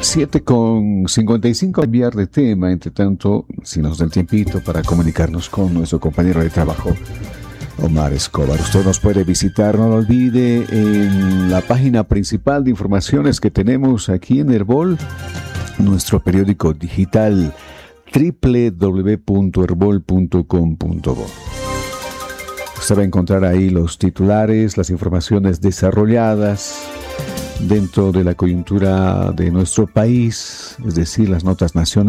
7:55, cambiar de tema, entre tanto, si nos da el tiempito para comunicarnos con nuestro compañero de trabajo, Omar Escobar. Usted nos puede visitar, no lo olvide, en la página principal de informaciones que tenemos aquí en Herbol, nuestro periódico digital www.herbol.com.bo. Usted va a encontrar ahí los titulares, las informaciones desarrolladas dentro de la coyuntura de nuestro país, es decir, las notas nacionales